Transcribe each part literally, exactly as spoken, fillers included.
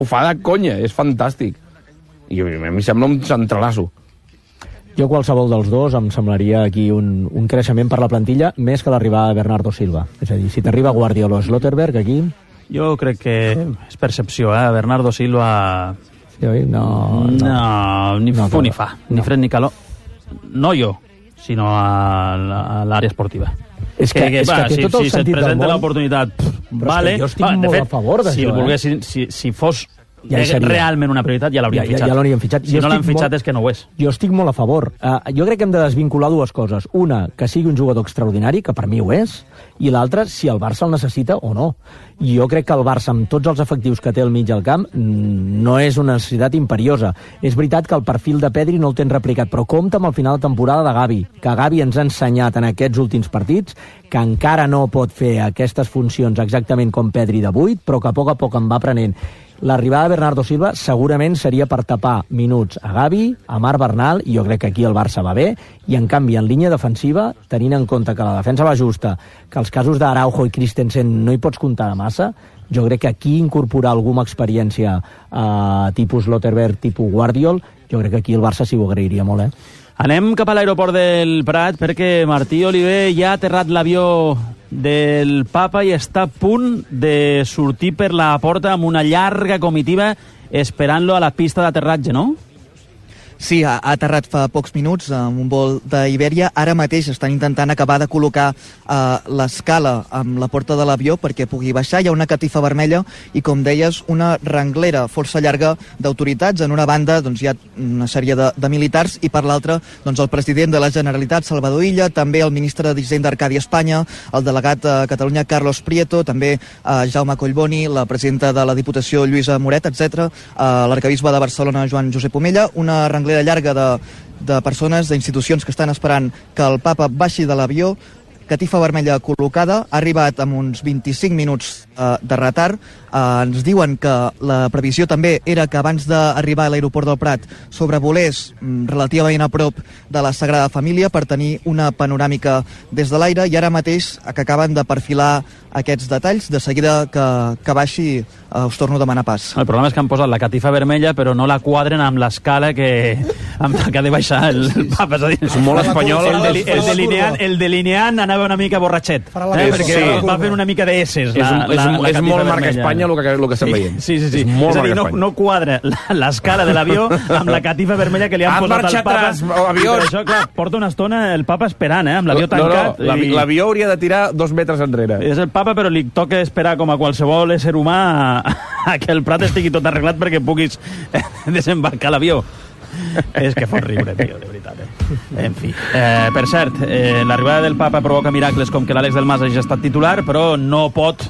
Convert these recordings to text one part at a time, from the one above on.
ho fa de conya, és fantàstic. I a mi sembla un centralasso. Jo qualsevol dels dos em semblaria aquí un, un creixement per la plantilla més que l'arribada de Bernardo Silva. És a dir, si t'arriba Guardiola o Slotterberg aquí... Jo crec que és percepció, eh? Bernardo Silva... Sí, oi? No, no, no, ni no, fu ni fa, no. ni fred ni calor. No jo, sinó a l'àrea esportiva. És que, que, és va, que té si, tot el si se't sentit del presenta món... l'oportunitat, Però vale. jo estic va, molt fet, a favor d'això, si el volguessin, eh? si, si fos Ja realment una prioritat, ja l'hauríem ja, fitxat. Ja, ja l'hauríem fitxat. Si jo no l'han fitxat molt, és que no ho és. Jo estic molt a favor. Uh, jo crec que hem de desvincular dues coses. Una, que sigui un jugador extraordinari, que per mi ho és, i l'altra, si el Barça el necessita o no. I jo crec que el Barça, amb tots els efectius que té al mig del camp, no és una necessitat imperiosa. És veritat que el perfil de Pedri no el tens replicat, però compta amb el final de temporada de Gavi, que Gavi ens ha ensenyat en aquests últims partits que encara no pot fer aquestes funcions exactament com Pedri de vuit, però que a poc a poc en va aprenent. L'arribada de Bernardo Silva segurament seria per tapar minuts a Gavi, a Marc Bernal, i jo crec que aquí el Barça va bé, i en canvi en línia defensiva, tenint en compte que la defensa va justa, que els casos d'Araujo i Christensen no hi pots comptar de massa, jo crec que aquí incorporar alguna experiència eh, tipus Slotterberg, tipus Guardiol, jo crec que aquí el Barça sí ho agrairia molt, eh? Anem cap a l'aeroport del Prat perquè Martí Oliver ja ha aterrat l'avió del Papa i està a punt de sortir per la porta amb una llarga comitiva esperant-lo a la pista d'aterratge, no? Sí, ha, ha aterrat fa pocs minuts amb un vol d'Ibèria. Ara mateix estan intentant acabar de col·locar eh, l'escala amb la porta de l'avió perquè pugui baixar. Hi ha una catifa vermella i, com deies, una renglera força llarga d'autoritats. En una banda doncs, hi ha una sèrie de, de militars i per l'altra doncs, el president de la Generalitat, Salvador Illa, també el ministre d'Hisenda, Arcadi Espanya, el delegat a Catalunya, Carlos Prieto, també eh, Jaume Collboni, la presidenta de la Diputació, Lluïsa Moret, etcètera, eh, l'arcabisbe de Barcelona, Joan Josep Omella, una renglera llarga de, de persones, d'institucions que estan esperant que el Papa baixi de l'avió. Catifa vermella col·locada, ha arribat amb uns vint-i-cinc minuts eh, de retard. Eh, ens diuen que la previsió també era que abans d'arribar a l'aeroport del Prat sobrevolés mm, relativament a prop de la Sagrada Família per tenir una panoràmica des de l'aire, i ara mateix que acaben de perfilar aquests detalls, de seguida que, que baixi eh, us torno a demanar pas. El problema és que han posat la catifa vermella però no la quadren amb l'escala que, amb la que ha de baixar el, el Papa. És a dir, és molt espanyol. El, deli, el, delineant, el delineant anava una mica borratxet, eh? Perquè sí. Va fent una mica de esses. La, és, la, és, la és molt marca Espanya el que, el que estem sí, veient. Sí, sí, sí. És, és a dir, no, no quadra l'escala de l'avió amb la catifa vermella que li han han posat al Papa. Atrás, avió. Per això, clar, porta una estona el Papa esperant, eh? Amb l'avió tancat. No, no, i... l'avió hauria de tirar dos metres enrere. És el Papa, però li toca esperar com a qualsevol ésser humà a, a que el Prat estigui tot arreglat perquè puguis desembarcar l'avió. És que fot riure, tio, de veritat. Eh? En fi. Eh, per cert, eh, l'arribada del Papa provoca miracles com que l'Àlex del Mas hagi estat titular, però no pot...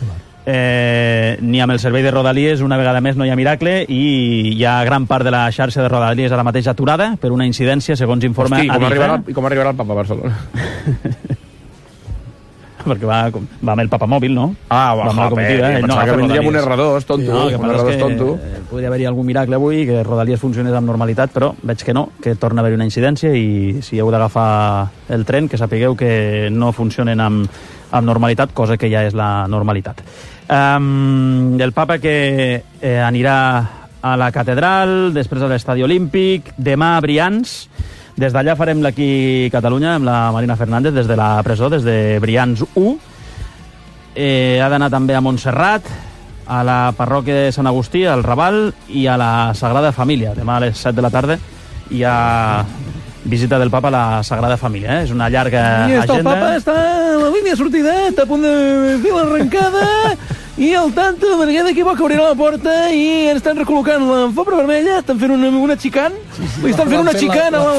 Eh, ni amb el servei de Rodalies una vegada més no hi ha miracle i hi ha gran part de la xarxa de Rodalies ara mateix aturada per una incidència, segons informa Hosti, com Adif. arribarà, I com arribarà el Papa a Barcelona? Perquè va, va amb el Papa mòbil, no? Ah, va, va joder, comitiva, eh? no, que vindria amb un erre dos, tonto. No, que un erre dos, que tonto. podria haver-hi algun miracle avui, que Rodalies funcionés amb normalitat, però veig que no, que torna a haver-hi una incidència i si heu d'agafar el tren, que sapigueu que no funcionen amb, amb normalitat, cosa que ja és la normalitat. Um, el Papa que eh, anirà a la catedral, després a l'Estadi Olímpic, demà a Brians. Des d'allà farem l'Aquí Catalunya amb la Marina Fernández des de la presó, des de Brians u. Eh, ha d'anar també a Montserrat, a la parròquia de Sant Agustí, al Raval i a la Sagrada Família. Demà a les set de la tarda hi ha visita del Papa a la Sagrada Família. Eh? És una llarga I està agenda. El Papa està a la línia de sortida, està a punt de fer l'arrencada i al tanto, perquè d'aquí bo que obrirà la porta i ens estan recol·locant la fobra vermella, estan fent una, una xicant, sí, sí, li estan fent una xicant a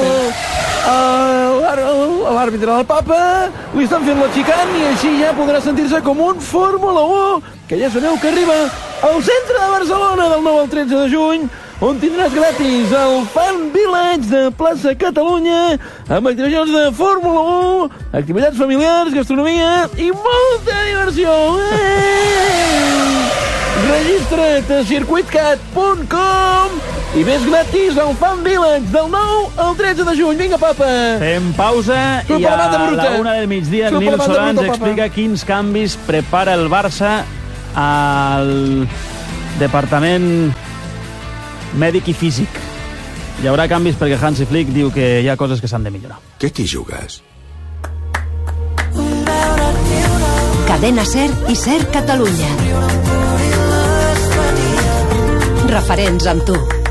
l'àrbitre del Papa, li estan fent la xicant i així ja podrà sentir-se com un Fórmula u, que ja sabeu que arriba al centre de Barcelona del nou al tretze de juny, on tindràs gratis el Fan Village de Plaça Catalunya amb activacions de Fórmula u, activitats familiars, gastronomia i molta diversió. Registra't a circuitcat punt com i ves gratis al Fan Village del nou al tretze de juny. Vinga, Papa! Fem pausa Surt i a la la una del migdia el Nil Solà ens explica quins canvis prepara el Barça al departament mèdic i físic. Hi haurà canvis perquè Hansi Flick diu que hi ha coses que s'han de millorar. Què t'hi jugues? Cadena SER i SER Catalunya. Referents amb tu.